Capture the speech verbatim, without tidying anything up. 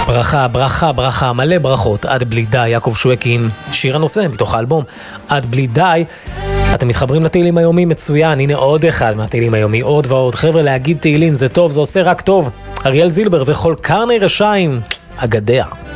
ברכה, ברכה, ברכה, מלא ברכות, עד בלי די, יעקב שווקין, שיר הנושא מתוך האלבום, עד בלי די. אתם מתחברים לתהילים היומי, מצוין, הנה עוד אחד מהתהילים היומי, עוד ועוד. חבר'ה, להגיד תהילים זה טוב, זה עושה רק טוב. אריאל זילבר וכל קרני רשעים, אגדיה.